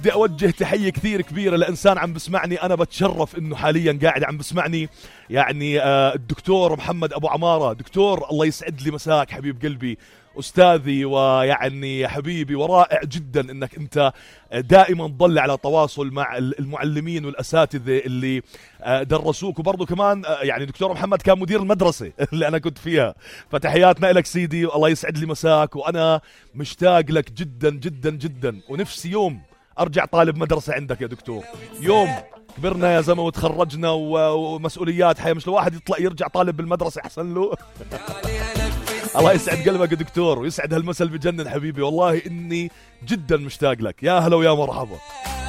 بدي أوجه تحية كثير كبيرة لإنسان عم بسمعني، أنا بتشرف إنه حاليا قاعد عم بسمعني، يعني الدكتور محمد أبو عمارة. دكتور الله يسعد لي مساك حبيب قلبي، أستاذي ويعني حبيبي، ورائع جدا إنك أنت دائما ضل على تواصل مع المعلمين والأساتذة اللي درسوك. وبرضه كمان يعني دكتور محمد كان مدير المدرسة اللي أنا كنت فيها، فتحياتنا لك سيدي، الله يسعد لي مساك. وأنا مشتاق لك جدا جدا جدا، ونفسي يوم أرجع طالب مدرسة عندك يا دكتور. يوم كبرنا يا زلمة وتخرجنا ومسؤوليات حياة، مش الواحد يطلع يرجع طالب بالمدرسة أحسن له. الله يسعد قلبك يا دكتور، ويسعد هالمثل بجنن حبيبي، والله إني جدا مشتاق لك. يا هلا ويا مرحبا.